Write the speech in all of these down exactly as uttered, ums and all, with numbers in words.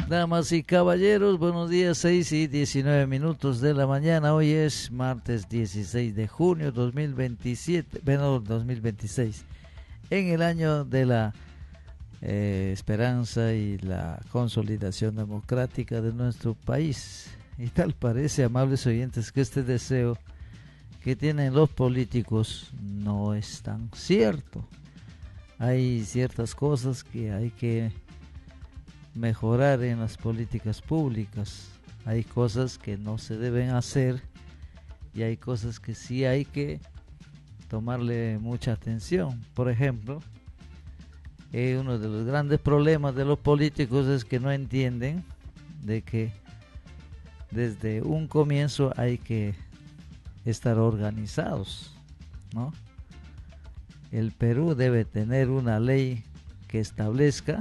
Damas y caballeros, buenos días, seis y diecinueve minutos de la mañana. Hoy es martes dieciséis de junio dos mil veintisiete, bueno, dos mil veintiséis, en el año de la eh, esperanza y la consolidación democrática de nuestro país. Y tal parece, amables oyentes, que este deseo que tienen los políticos no es tan cierto. Hay ciertas cosas que hay que mejorar en las políticas públicas, hay cosas que no se deben hacer y hay cosas que sí hay que tomarle mucha atención. Por ejemplo, eh, uno de los grandes problemas de los políticos es que no entienden de que desde un comienzo hay que estar organizados, ¿no? El Perú debe tener una ley que establezca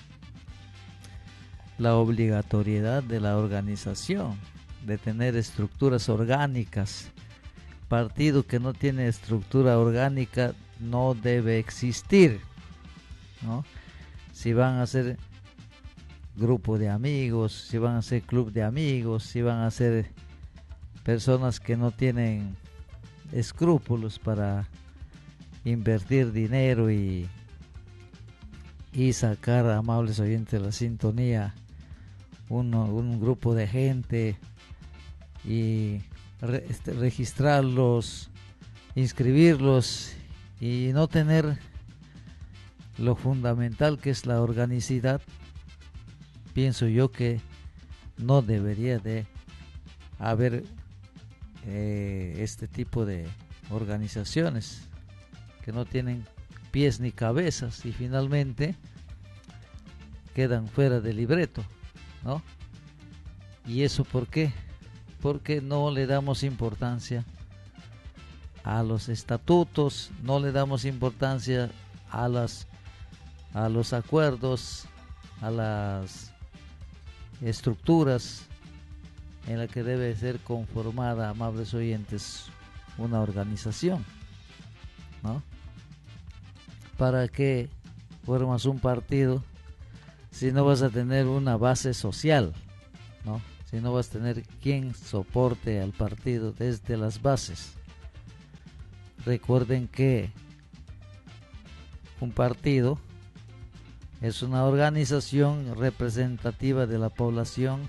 la obligatoriedad de la organización, de tener estructuras orgánicas. Partido que no tiene estructura orgánica no debe existir, ¿no? Si van a ser grupo de amigos, si van a ser club de amigos, si van a ser personas que no tienen escrúpulos para invertir dinero y, y sacar, amables oyentes, la sintonía, uno, un grupo de gente y re, este, registrarlos, inscribirlos y no tener lo fundamental que es la organicidad. Pienso yo que no debería de haber eh, este tipo de organizaciones que no tienen pies ni cabezas y finalmente quedan fuera del libreto, ¿no? ¿Y eso por qué? Porque no le damos importancia a los estatutos, no le damos importancia a las a los acuerdos, a las estructuras en la que debe ser conformada, amables oyentes, una organización, ¿no? ¿Para qué formas un partido si no vas a tener una base social, ¿no? Si no vas a tener quien soporte al partido desde las bases? Recuerden que un partido es una organización representativa de la población,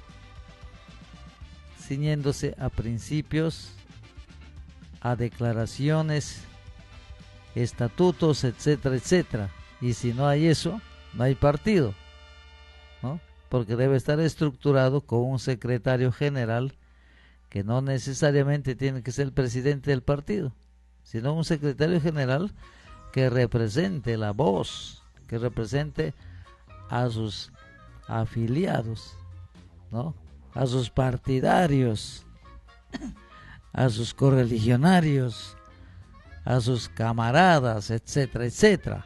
ciñéndose a principios, a declaraciones, estatutos, etcétera, etcétera. Y si no hay eso, no hay partido, ¿no? Porque debe estar estructurado con un secretario general que no necesariamente tiene que ser el presidente del partido, sino un secretario general que represente la voz, que represente a sus afiliados, ¿no? A sus partidarios, a sus correligionarios, a sus camaradas, etcétera, etcétera.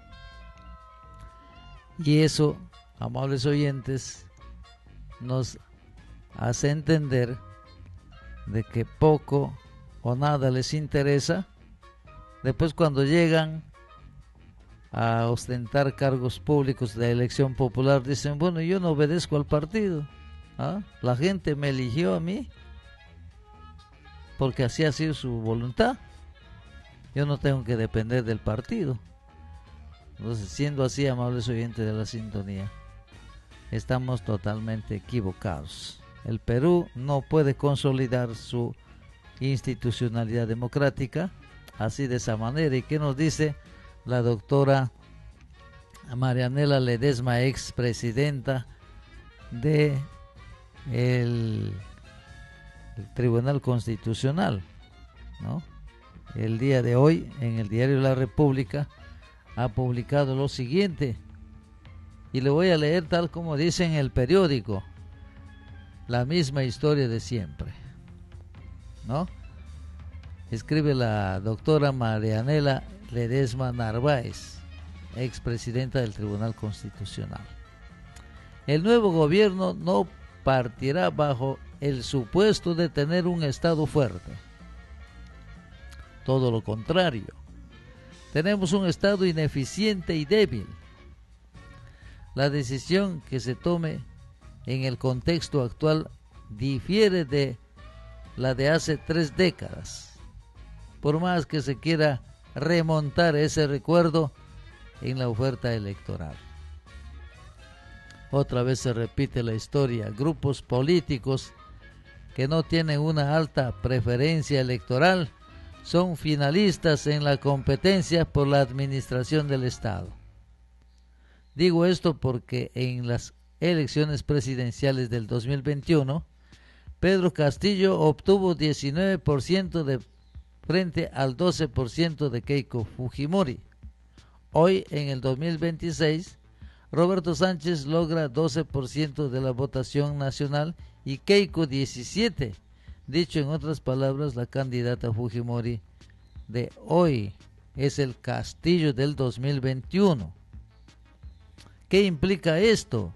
Y eso, amables oyentes, nos hace entender de que poco o nada les interesa. Después, cuando llegan a ostentar cargos públicos de elección popular, dicen, bueno, yo no obedezco al partido, ¿ah? La gente me eligió a mí porque así ha sido su voluntad, yo no tengo que depender del partido. Entonces, siendo así, amables oyentes de la sintonía, estamos totalmente equivocados. El Perú no puede consolidar su institucionalidad democrática así, de esa manera. ¿Y qué nos dice la doctora Marianela Ledesma, ex presidenta de el, el Tribunal Constitucional, ¿no? El día de hoy, en el diario La República, ha publicado lo siguiente, y le voy a leer tal como dice en el periódico, la misma historia de siempre, ¿no? Escribe la doctora Marianela Ledesma Narváez, expresidenta del Tribunal Constitucional. El nuevo gobierno no partirá bajo el supuesto de tener un Estado fuerte. Todo lo contrario. Tenemos un Estado ineficiente y débil. La decisión que se tome en el contexto actual difiere de la de hace tres décadas. Por más que se quiera remontar ese recuerdo en la oferta electoral. Otra vez se repite la historia. Grupos políticos que no tienen una alta preferencia electoral son finalistas en la competencia por la administración del Estado. Digo esto porque en las elecciones presidenciales del dos mil veintiuno, Pedro Castillo obtuvo diecinueve por ciento de frente al doce por ciento de Keiko Fujimori. Hoy, en el dos mil veintiséis, Roberto Sánchez logra doce por ciento de la votación nacional y Keiko diecisiete por ciento. Dicho en otras palabras, la candidata Fujimori de hoy es el Castillo del dos mil veintiuno. ¿Qué implica esto?,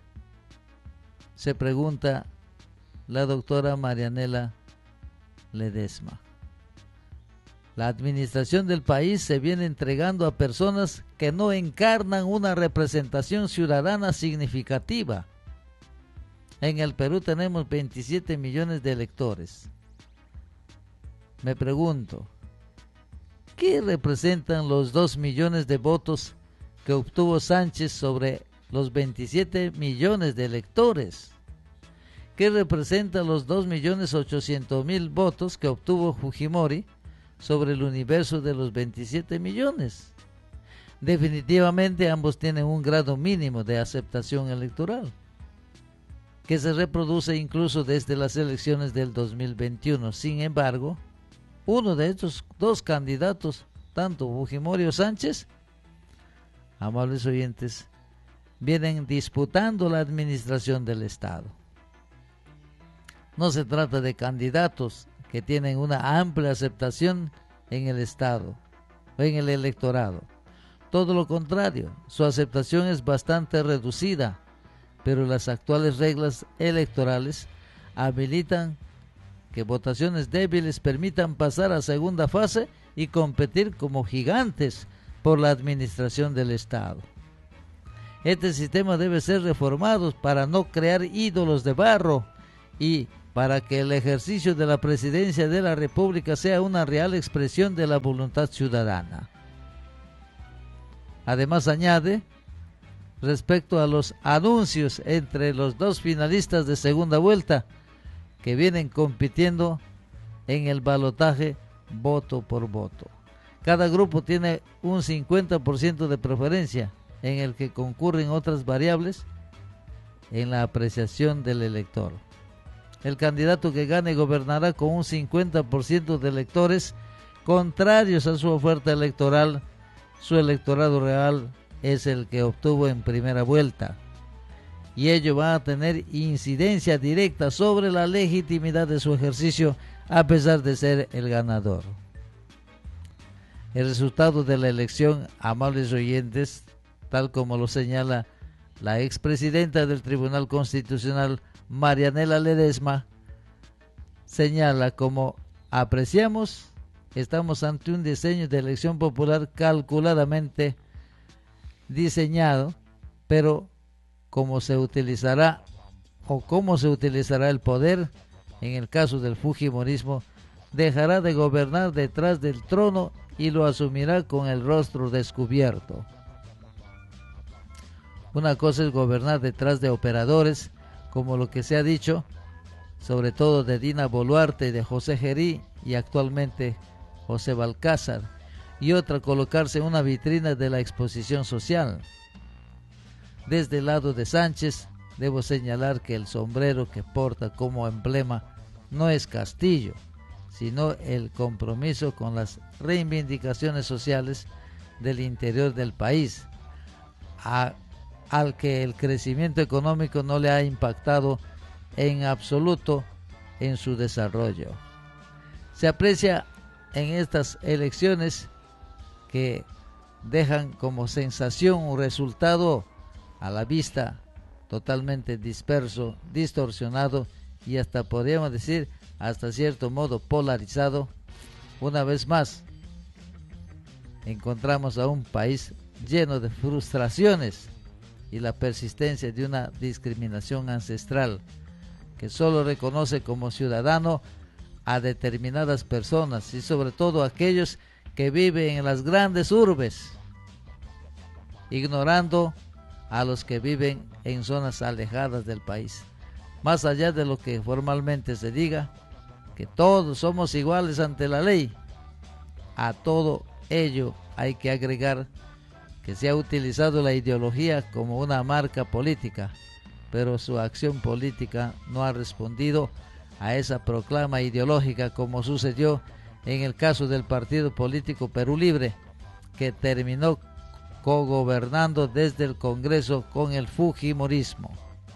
se pregunta la doctora Marianela Ledesma. La administración del país se viene entregando a personas que no encarnan una representación ciudadana significativa. En el Perú tenemos veintisiete millones de electores. Me pregunto, ¿qué representan los dos millones de votos que obtuvo Sánchez sobre los veintisiete millones de electores? ¿Qué representan los dos millones ochocientos mil votos que obtuvo Fujimori sobre el universo de los veintisiete millones? Definitivamente ambos tienen un grado mínimo de aceptación electoral, que se reproduce incluso desde las elecciones del dos mil veintiuno. Sin embargo, uno de estos dos candidatos, tanto Fujimori o Sánchez, amables oyentes, vienen disputando la administración del Estado. No se trata de candidatos que tienen una amplia aceptación en el Estado o en el electorado. Todo lo contrario, su aceptación es bastante reducida, pero las actuales reglas electorales habilitan que votaciones débiles permitan pasar a segunda fase y competir como gigantes por la administración del Estado. Este sistema debe ser reformado para no crear ídolos de barro y para que el ejercicio de la presidencia de la República sea una real expresión de la voluntad ciudadana. Además añade, respecto a los anuncios entre los dos finalistas de segunda vuelta, que vienen compitiendo en el balotaje voto por voto. Cada grupo tiene un cincuenta por ciento de preferencia, en el que concurren otras variables en la apreciación del elector. El candidato que gane gobernará con un cincuenta por ciento de electores contrarios a su oferta electoral. Su electorado real es el que obtuvo en primera vuelta, y ello va a tener incidencia directa sobre la legitimidad de su ejercicio a pesar de ser el ganador. El resultado de la elección, amables oyentes, tal como lo señala la expresidenta del Tribunal Constitucional, Marianela Ledesma, señala como apreciamos, estamos ante un diseño de elección popular calculadamente diseñado, pero cómo se utilizará o cómo se utilizará el poder, en el caso del fujimorismo, dejará de gobernar detrás del trono y lo asumirá con el rostro descubierto. Una cosa es gobernar detrás de operadores, como lo que se ha dicho, sobre todo de Dina Boluarte, de José Gerí y actualmente José Balcázar, y otra colocarse en una vitrina de la exposición social. Desde el lado de Sánchez, debo señalar que el sombrero que porta como emblema no es Castillo, sino el compromiso con las reivindicaciones sociales del interior del país, a, al que el crecimiento económico no le ha impactado en absoluto en su desarrollo. Se aprecia en estas elecciones que dejan como sensación un resultado a la vista totalmente disperso, distorsionado y hasta podríamos decir hasta cierto modo polarizado. Una vez más encontramos a un país lleno de frustraciones y la persistencia de una discriminación ancestral que solo reconoce como ciudadano a determinadas personas y sobre todo aquellos que viven en las grandes urbes, ignorando a los que viven en zonas alejadas del país. Más allá de lo que formalmente se diga, que todos somos iguales ante la ley, a todo ello hay que agregar que se ha utilizado la ideología como una marca política, pero su acción política no ha respondido a esa proclama ideológica, como sucedió en el caso del partido político Perú Libre, que terminó cogobernando desde el Congreso con el Fujimorismo.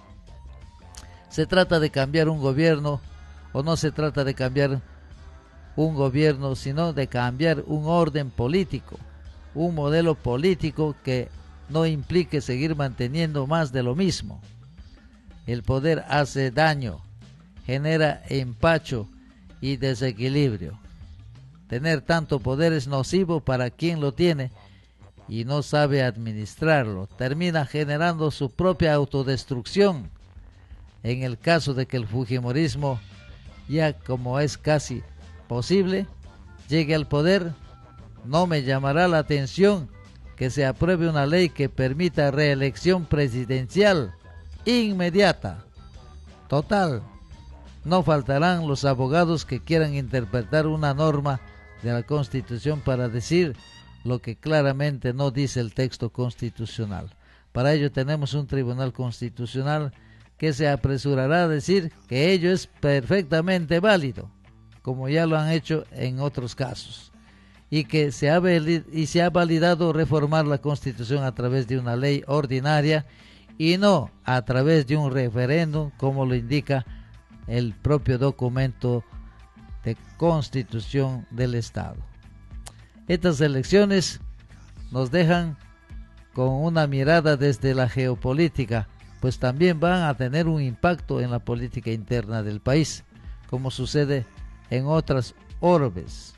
¿Se trata de cambiar un gobierno o no se trata de cambiar un gobierno, sino de cambiar un orden político, un modelo político que no implique seguir manteniendo más de lo mismo? El poder hace daño, genera empacho y desequilibrio. Tener tanto poder es nocivo para quien lo tiene y no sabe administrarlo. Termina generando su propia autodestrucción. En el caso de que el fujimorismo, ya como es casi posible, llegue al poder, no me llamará la atención que se apruebe una ley que permita reelección presidencial inmediata. Total, no faltarán los abogados que quieran interpretar una norma de la Constitución para decir lo que claramente no dice el texto constitucional. Para ello tenemos un tribunal constitucional que se apresurará a decir que ello es perfectamente válido, como ya lo han hecho en otros casos, y que se ha, y se ha validado reformar la Constitución a través de una ley ordinaria y no a través de un referéndum, como lo indica el propio documento de Constitución del Estado. Estas elecciones nos dejan con una mirada desde la geopolítica, pues también van a tener un impacto en la política interna del país, como sucede en otras orbes,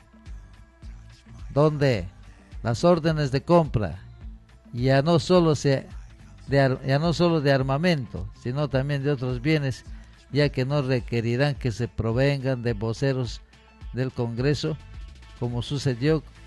donde las órdenes de compra ya no solo se de, ya no solo de armamento, sino también de otros bienes, ya que no requerirán que se provengan de voceros del Congreso, como sucedió